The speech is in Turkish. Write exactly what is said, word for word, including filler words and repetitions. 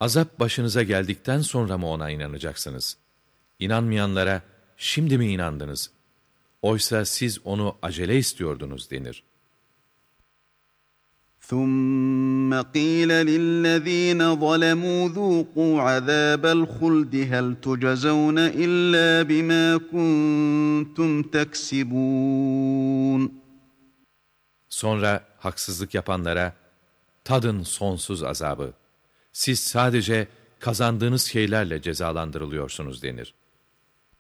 Azap başınıza geldikten sonra mı ona inanacaksınız? İnanmayanlara şimdi mi inandınız? Oysa siz onu acele istiyordunuz denir. ثُمَّ قِيلَ لِلَّذ۪ينَ ظَلَمُوا ذُوقُوا عَذَابَ الْخُلْدِ هَلْ تُجَزَوْنَ إِلَّا بِمَا كُنْتُمْ تَكْسِبُونَ. Sonra haksızlık yapanlara, tadın sonsuz azabı. Siz sadece kazandığınız şeylerle cezalandırılıyorsunuz denir.